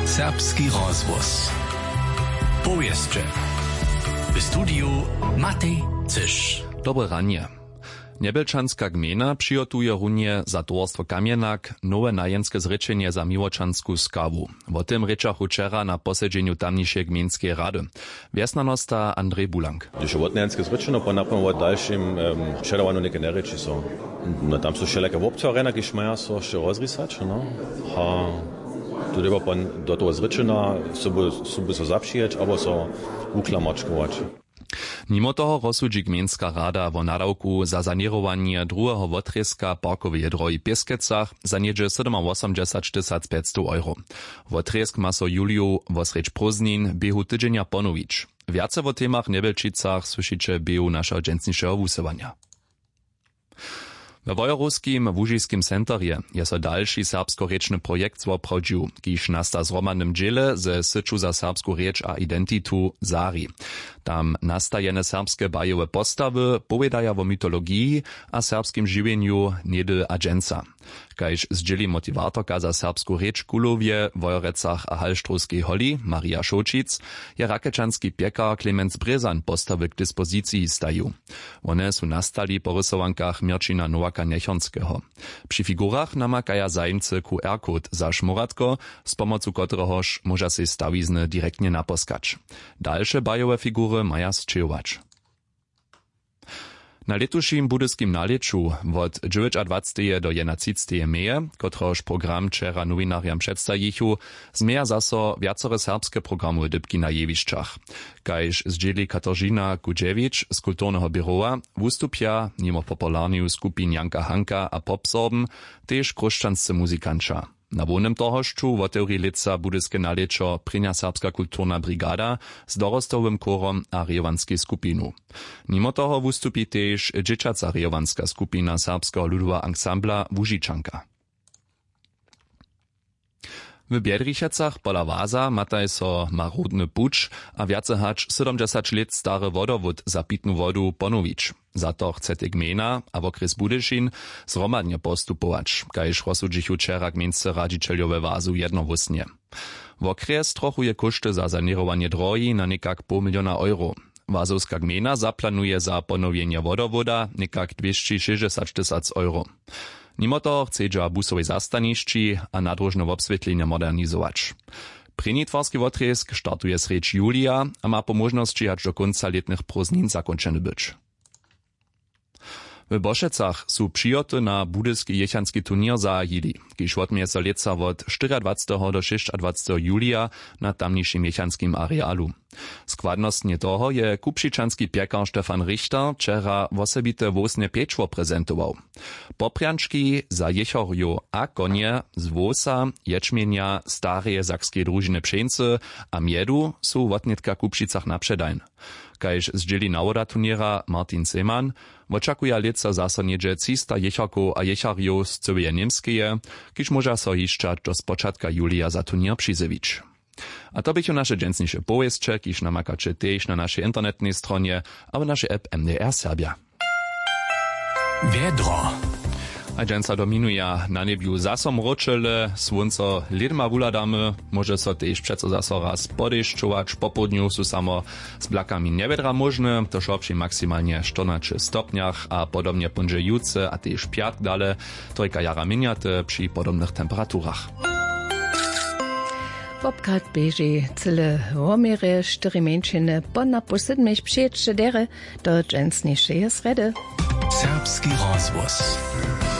Serbski rozhłos. Powieszcze. W studiu Matej Cysz. Dobre ranie. Niebelčanská gmina přijotuje runje za towarstwo Kamienak nowe najenske zrečenje za miłočansku skawu. O tym rečachu včera na posedzeniu tamnišej gminskiej rady. Wiesnanosta Andrzej Bulank. Když odnajenske zrečeno, pa napravo dalším šedovanu neke nereči so. No, tam so še leke voptvarena, ki šmaja so še rozrisać, no. Tu treba pa do toho zrečena, so by so zapšijeć, abo so uklamačkovač. Mimo toho rozsudzi gminska rada o nadawku za sanerowanie drugiego wotrieska parkowej drogi Pieskecach za niedzie 87 500 euro. Wotriesk ma so Juliu wosrecz Proznin behu tydzienia ponowić. Wiace o temach Niebelčicach słyszycie behu naszego dżęsniejszego wusywania. We Wojerowskim Łužiskim centerje je so dalszy serbsko-rečny projekt zwoprodził, kiż nasta zromadnym dziele ze syczu za serbsku rzecz a identitu Zari. Tam nastajene serbskie bajowe postawy powiedaja o mitologii a serbskim żywieniu niedy a dżęca. Kajż zdzieli motivatorka za serbsku rzecz Kulowie, Wojerecach a Halštrovskej holi, Maria Šočic, je rakečanski piekar Klemens Brezan postawy k dyspozycji staju. One su nastali po rysowankach Mirčina Nowaka Nechonského. Przy figurach namakaja zajmcy QR-kod za szmuratko, z pomocą któregoż może się stawizny direktnie naposkać. Dalsze bajowe figury maja zczywać. Na letušim budyskim naleczu od 29 do 31 meje, kotreż program wczera nowinariam przedstawichu, zmieja zaso wiacore serbskie programy dybki na jewiszczach. Kajż zdzieli Katarzyna Gudziewicz z Kulturnego Biroa wystupia nimo popularniu skupin Janka Hanka a Popsorben, też kruszczanscy muzykanča. Na wonem tohošću otevri lica budyske naleczo Prynja Serbska kulturna brigada z dorostowym korom a rejowanskiej skupinu. Mimo toho wystupi też dzieciaca rejowanska skupina serbskiego ludowego ansambla Łužičanka. W Biedrichecach pola Waza mataj so marodny pucz a wiace hacz 70 lat stary wodowód za pitnu wodu ponowić. Za to chcete gmina a w okres Budyšin zromadnie postupować, kajż rozsudžichu wczera gminscy radzicieljowe Wazu jednowusnie. W okres trochuje koszty za sanerowanie drogi na nekak $500 000 euro. Wazowska gmina zaplanuje za ponowienie wodowoda nekak 260 000 euro. Mimo to chce busowej zastanišći a nadrożne obswietlenie modernizować. Prynitwarski wotriesk startuje srecz julija a ma po możności aż do końca letnych prózdnin zakończony być. W Bošecach su přijoty na budyski jechanski turnier zahili, kiž odmije so leca od 24 do 26 julija na tamnišim jechanskim arealu. Składnostnie toho je kupšičanski piekar Stefan Richter wczera wosebite wosne pieczwo prezentował. Poprianczki za jechorju a konie z wosa, ječmienia, stareje sakskie družine pšence a miedu su w otnetka kupšicach napředajn. Kajž zdzieli nawoda turniera Martin Seemann, oczakuje leca zaso niedzie 300 jecharków a jecharjów z całej Niemskeje, kiż może so hiszczać do spočatka julija za turnier přizewić. A to bychu nasze dżęsniejsze powieszcze, kiż namakacie też na naszej internetnej stronie, a w naszej app MDR Serbia. Wiedro. A dżęsa dominuje na niebiu zaso mroczele, słońco ledma wuladamy, może so też przeco zaso raz podejszczować, po południu su samo z blakami niewiedra możne, to szopši maksymalnie 14 stopniach, a podobnie punże jutce, a też piatk dale, trojka jara miniate przy podobnych temperaturach. Wopkat beži cele omire 4 menšine, po na posedmeš přiječe dere do džensnejšeje srede. Serbski rozhłos.